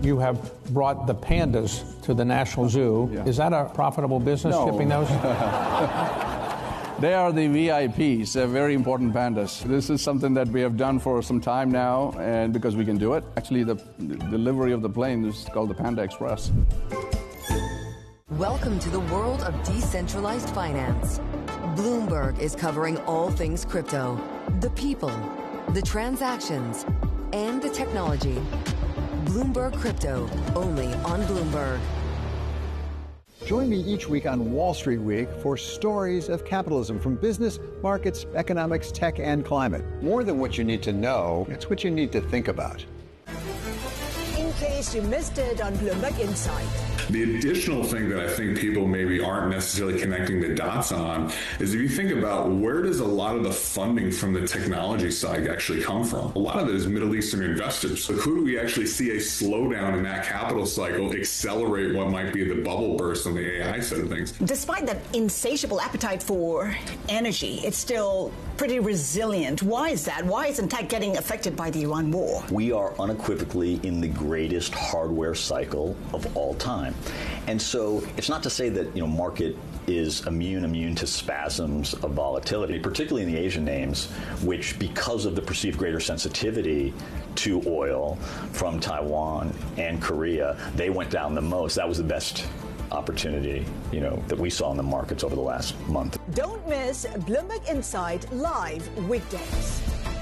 you have brought the pandas to the National Zoo. Yeah. Is that a profitable business, shipping those? They are the VIPs. They're very important pandas. This is something that we have done for some time now, and because we can do it. Actually, the delivery of the plane is called the Panda Express. Welcome to the world of decentralized finance. Bloomberg is covering all things crypto, the people, the transactions, and the technology. Bloomberg Crypto, only on Bloomberg. Join me each week on Wall Street Week for stories of capitalism from business, markets, economics, tech, and climate. More than what you need to know, it's what you need to think about. In case you missed it on Bloomberg Insight. The additional thing that I think people maybe aren't necessarily connecting the dots on is if you think about where does a lot of the funding from the technology side actually come from? A lot of it is Middle Eastern investors. So could we actually see a slowdown in that capital cycle accelerate what might be the bubble burst on the AI side of things? Despite that insatiable appetite for energy, it's still pretty resilient. Why is that? Why isn't tech getting affected by the Iran war? We are unequivocally in the greatest hardware cycle of all time. And so it's not to say that, market is immune to spasms of volatility, particularly in the Asian names, which because of the perceived greater sensitivity to oil from Taiwan and Korea, they went down the most. That was the best opportunity, that we saw in the markets over the last month. Don't miss Bloomberg Insight live weekdays.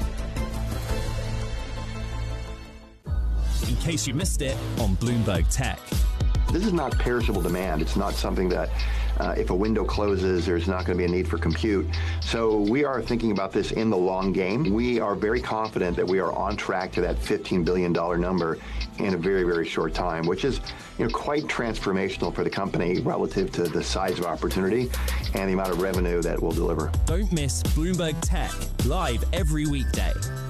In case you missed it on Bloomberg Tech. This is not perishable demand. It's not something that if a window closes, there's not going to be a need for compute. So we are thinking about this in the long game. We are very confident that we are on track to that $15 billion number in a very, very short time, which is quite transformational for the company relative to the size of opportunity and the amount of revenue that we'll deliver. Don't miss Bloomberg Tech, live every weekday.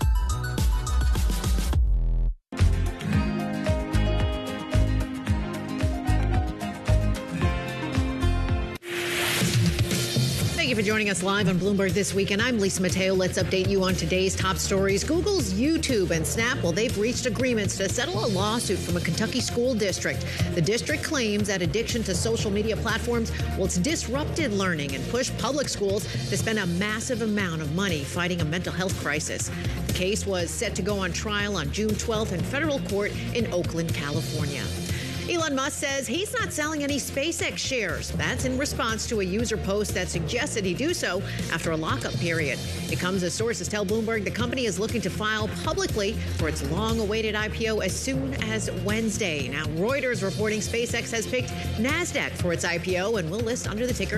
Thank you for joining us live on Bloomberg This Week, and I'm Lisa Mateo. Let's update you on today's top stories. Google's YouTube and Snap, they've reached agreements to settle a lawsuit from a Kentucky school district. The district claims that addiction to social media platforms, it's disrupted learning and pushed public schools to spend a massive amount of money fighting a mental health crisis. The case was set to go on trial on June 12th in federal court in Oakland, California. Elon Musk says he's not selling any SpaceX shares. That's in response to a user post that suggested he do so after a lockup period. It comes as sources tell Bloomberg the company is looking to file publicly for its long-awaited IPO as soon as Wednesday. Now, Reuters reporting SpaceX has picked NASDAQ for its IPO and will list under the ticker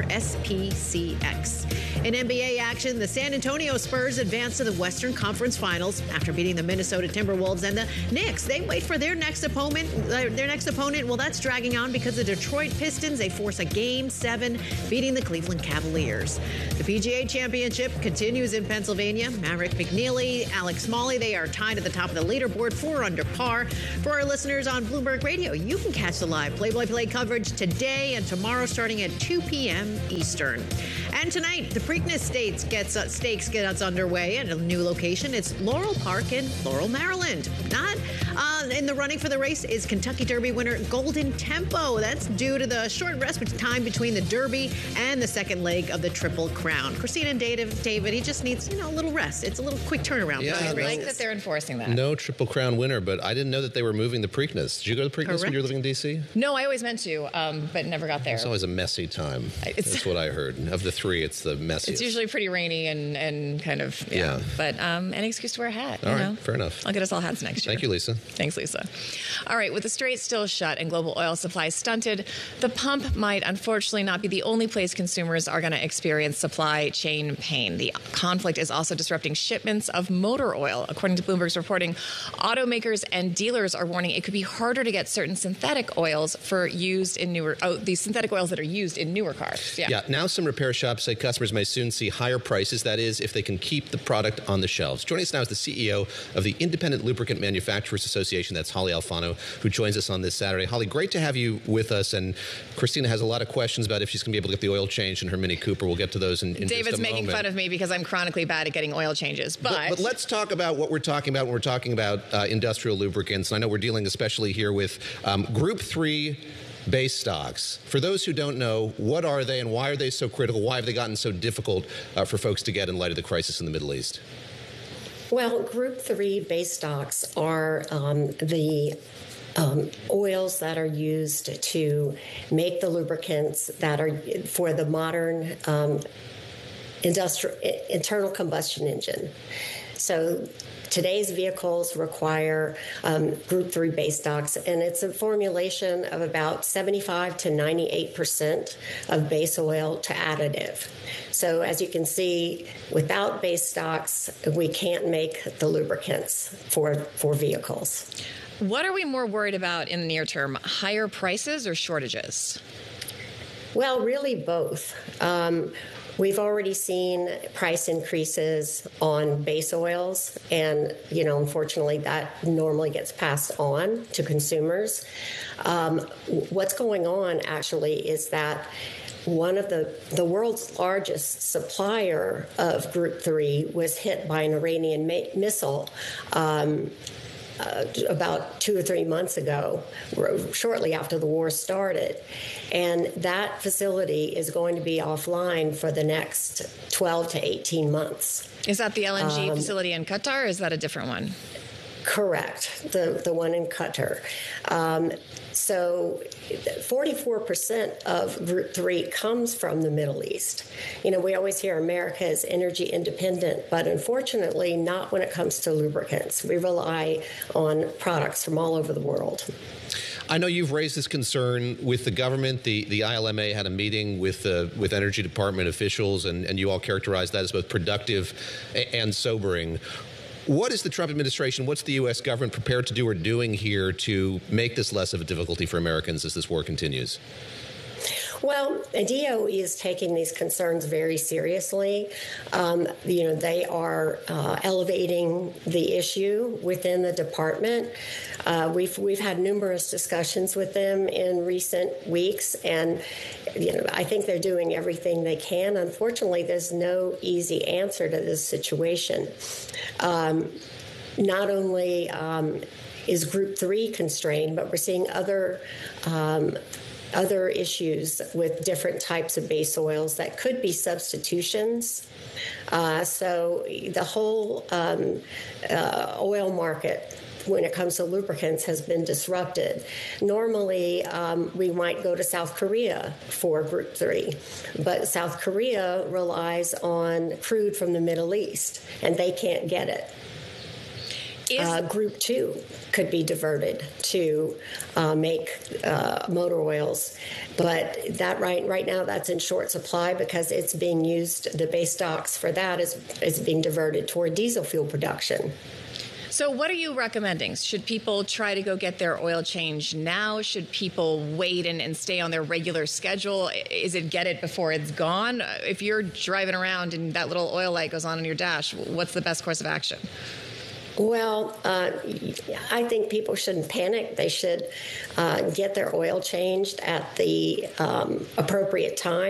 SPCX. In NBA action, the San Antonio Spurs advance to the Western Conference Finals after beating the Minnesota Timberwolves, and the Knicks, they wait for their next opponent. Well, that's dragging on because the Detroit Pistons, they force a Game 7, beating the Cleveland Cavaliers. The PGA Championship continues in Pennsylvania. Maverick McNeely, Alex Smalley, they are tied at the top of the leaderboard, 4 under par. For our listeners on Bloomberg Radio, you can catch the live play-by-play coverage today and tomorrow starting at 2 p.m. Eastern. And tonight, the Preakness Stakes gets underway at a new location. It's Laurel Park in Laurel, Maryland. Not in the running for the race is Kentucky Derby winner Golden Tempo. That's due to the short respite time between the Derby and the second leg of the Triple Crown. Christina and David, he just needs a little rest. It's a little quick turnaround. Yeah, I like that they're enforcing that. No Triple Crown winner, but I didn't know that they were moving the Preakness. Did you go to the Preakness when you were living in D.C.? No, I always meant to, but never got there. It's always a messy time. That's what I heard. Of the three, it's the messiest. It's usually pretty rainy and kind of, yeah. But an excuse to wear a hat. All right, fair enough. I'll get us all hats next year. Thank you, Lisa. Thanks, Lisa. All right, with the Strait still shut and global oil supply stunted, the pump might unfortunately not be the only place consumers are going to experience supply chain pain. The conflict is also disrupting shipments of motor oil. According to Bloomberg's reporting, automakers and dealers are warning it could be harder to get certain synthetic oils these synthetic oils that are used in newer cars. Yeah, now some repair shops say customers may soon see higher prices. That is, if they can keep the product on the shelves. Joining us now is the CEO of the Independent Lubricant Manufacturers Association. That's That's Holly Alfano, who joins us on this Saturday. Holly, great to have you with us. And Christina has a lot of questions about if she's going to be able to get the oil changed in her Mini Cooper. We'll get to those in just a moment. David's making fun of me because I'm chronically bad at getting oil changes. But let's talk about what we're talking about when we're talking about industrial lubricants. And I know we're dealing especially here with Group 3 base stocks. For those who don't know, what are they and why are they so critical? Why have they gotten so difficult for folks to get in light of the crisis in the Middle East? Well, Group 3 base stocks are the oils that are used to make the lubricants that are for the modern internal combustion engine. So today's vehicles require Group 3 base stocks, and it's a formulation of about 75 to 98% of base oil to additive. So as you can see, without base stocks, we can't make the lubricants for vehicles. What are we more worried about in the near term, higher prices or shortages? Well, really both. We've already seen price increases on base oils, and, unfortunately, that normally gets passed on to consumers. What's going on, actually, is that one of the world's largest supplier of Group 3 was hit by an Iranian missile about 2 or 3 months ago, shortly after the war started. And that facility is going to be offline for the next 12 to 18 months. Is that the LNG facility in Qatar, or is that a different one? Correct, the one in Qatar. So 44% of Group 3 comes from the Middle East. We always hear America is energy independent, but unfortunately not when it comes to lubricants. We rely on products from all over the world. I know you've raised this concern with the government. The ILMA had a meeting with Energy Department officials, and you all characterized that as both productive and sobering. What is the Trump administration, what's the U.S. government prepared to do or doing here to make this less of a difficulty for Americans as this war continues? Well, DOE is taking these concerns very seriously. They are elevating the issue within the department. We've had numerous discussions with them in recent weeks, and I think they're doing everything they can. Unfortunately, there's no easy answer to this situation. Not only is Group 3 constrained, but we're seeing other issues with different types of base oils that could be substitutions. So the whole oil market, when it comes to lubricants, has been disrupted. Normally, we might go to South Korea for Group 3, but South Korea relies on crude from the Middle East, and they can't get it. Group 2 could be diverted to make motor oils, but that right now that's in short supply because it's being used. The base stocks for that is being diverted toward diesel fuel production. So what are you recommending? Should people try to go get their oil changed now? Should people wait and stay on their regular schedule? Is it get it before it's gone? If you're driving around and that little oil light goes on your dash, what's the best course of action? Well, I think people shouldn't panic. They should get their oil changed at the appropriate time.